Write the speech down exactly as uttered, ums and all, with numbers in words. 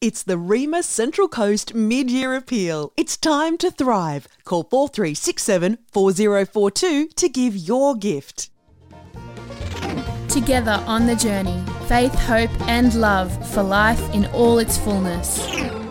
It's the REMA Central Coast Mid-Year Appeal. It's time to thrive. Call four three six seven, four zero four two to give your gift. Together on the journey, faith, hope and love for life in all its fullness.